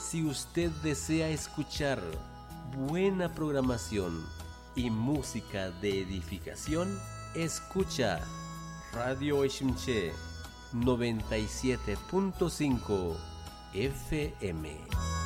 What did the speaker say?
Si usted desea escuchar buena programación y música de edificación, escucha Radio Eshimche 97.5 FM.